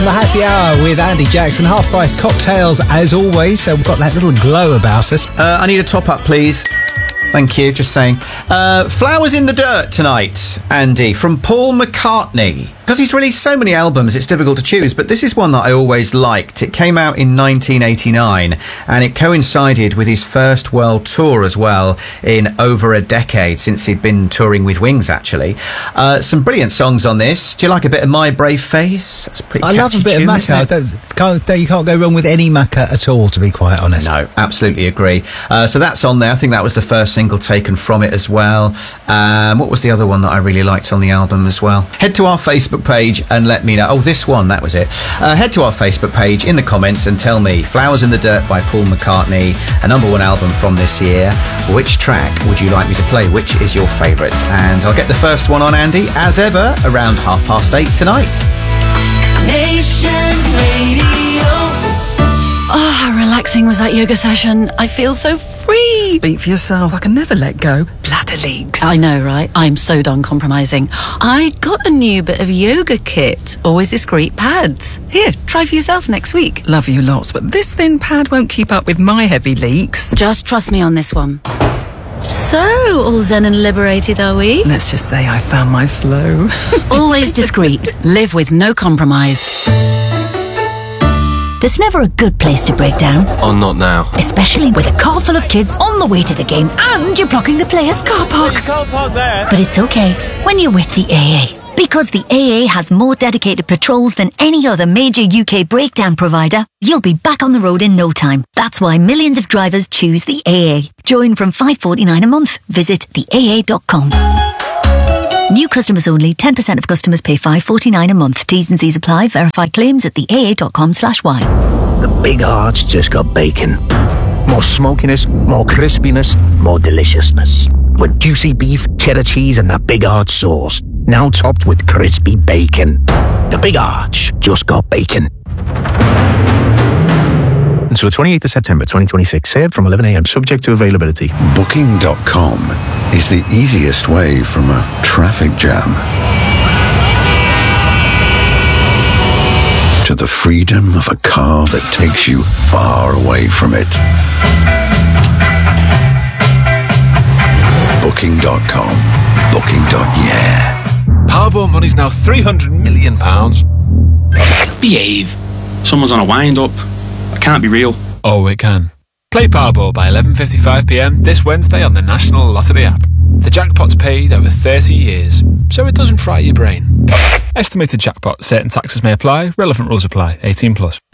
The Happy Hour with Andy Jackson. Half-price cocktails as always, so we've got that little glow about us. I need a top-up, please. Thank you, just saying. Flowers in the Dirt tonight, Andy, from Paul McCartney. Because he's released so many albums, it's difficult to choose, but this is one that I always liked. It came out in 1989, and it coincided with his first world tour as well, in over a decade, since he'd been touring with Wings, actually. Some brilliant songs on this. Do you like a bit of My Brave Face? That's pretty I love a bit of Macca. You can't go wrong with any Macca at all, to be quite honest. No, absolutely agree. So that's on there. I think that was the first single taken from it as well. What was the other one that I really liked on the album as well? Head to our Facebook page and let me know. Oh, this one, that was it. Head to our Facebook page in the comments and tell me, Flowers in the Dirt by Paul McCartney, a #1 album from this year. Which track would you like me to play? Which is your favourite? And I'll get the first one on, Andy, as ever, around 8:30 tonight. Nation Radio. Oh, how relaxing was that yoga session. I feel so free. Speak for yourself. I can never let go. Bladder leaks. I know, right? I'm so done compromising. I got a new bit of yoga kit. Always discreet pads. Here, try for yourself next week. Love you lots, but this thin pad won't keep up with my heavy leaks. Just trust me on this one. So, all zen and liberated, are we? Let's just say I found my flow. Always discreet. Live with no compromise. There's never a good place to break down. Oh, not now. Especially with a car full of kids on the way to the game and you're blocking the players' car park. You can't park there. But it's okay when you're with the AA. Because the AA has more dedicated patrols than any other major UK breakdown provider, you'll be back on the road in no time. That's why millions of drivers choose the AA. Join from $5.49 a month. Visit theaa.com. New customers only. 10% of customers pay $5.49 a month. T's and C's apply. Verify claims at theaa.com/y. The Big Arch just got bacon. More smokiness, more crispiness, more deliciousness. With juicy beef, cheddar cheese and that Big Arch sauce. Now topped with crispy bacon. The Big Arch just got bacon. Until 28th of September 2026, served from 11 a.m, subject to availability. Booking.com is the easiest way from a traffic jam to the freedom of a car that takes you far away from it. Booking.com. Booking.yeah. Powerball money's now £300 million. Behave. Someone's on a wind-up. It can't be real. Oh, it can. Play Powerball by 11:55pm this Wednesday on the National Lottery app. The jackpot's paid over 30 years, so it doesn't fry your brain. Estimated jackpot. Certain taxes may apply. Relevant rules apply. 18+.